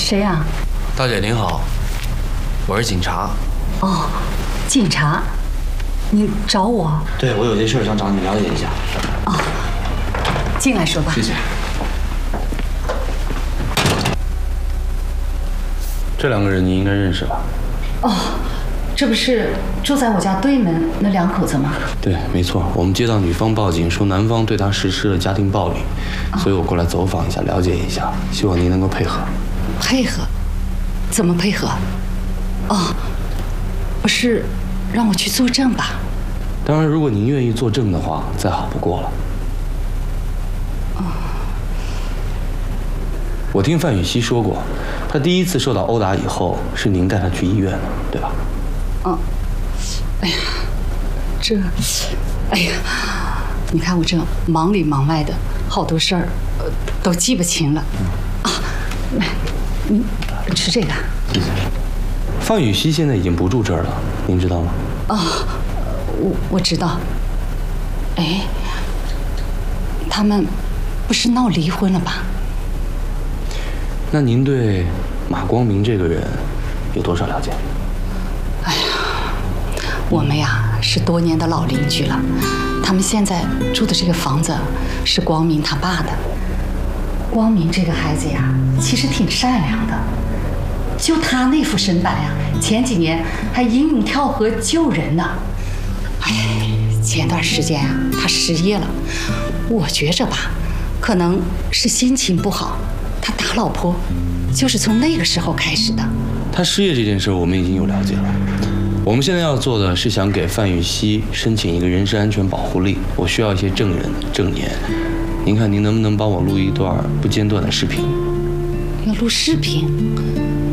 谁呀？ 大姐您好，我是警察。 哦，警察，你找我？ 对，我有些事想找你了解一下。 哦，进来说吧。 谢谢。这两个人你应该认识吧？ 哦，这不是住在我家对门那两口子吗？ 对，没错。我们接到女方报警说男方对她实施了家庭暴力，所以我过来走访一下，了解一下，希望您能够配合。 配合？怎么配合？哦，不是让我去作证吧？ 当然，如果您愿意作证的话，再好不过了。我听范雨熙说过，她第一次受到殴打以后，是您带她去医院的，对吧？ 嗯。哎呀，哎呀，你看我这忙里忙外的，好多事儿，都记不清了。啊，来，你吃这个。 谢谢。范雨熙现在已经不住这儿了，您知道吗？ 哦，我知道。哎，他们不是闹离婚了吧？ 那您对马光明这个人有多少了解？ 哎呀，我们呀是多年的老邻居了。他们现在住的这个房子是光明他爸的。光明这个孩子呀，其实挺善良的，就他那副身板呀，前几年还英勇跳河救人呢。哎，前段时间呀，他失业了，我觉着吧，可能是心情不好。他打老婆，就是从那个时候开始的。 他失业这件事，我们已经有了解了。我们现在要做的是想给范雨熙申请一个人身安全保护令，我需要一些证人证言。您看，您能不能帮我录一段不间断的视频？ 要录视频？